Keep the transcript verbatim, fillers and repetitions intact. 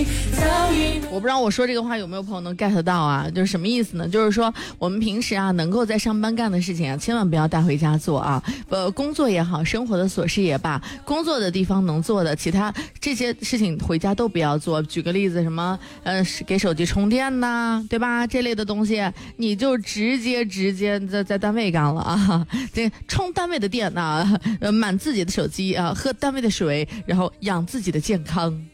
我不知道我说这个话有没有朋友能 get 到啊？就是什么意思呢？就是说我们平时啊，能够在上班干的事情啊，千万不要带回家做啊。呃，工作也好，生活的琐事也罢，工作的地方能做的，其他这些事情回家都不要做。举个例子，什么呃，给手机充电呐，对吧？这类的东西，你就直接直接在在单位干了啊。这充单位的电呐、呃，满自己的手机啊，喝单位的水，然后养自己的健康。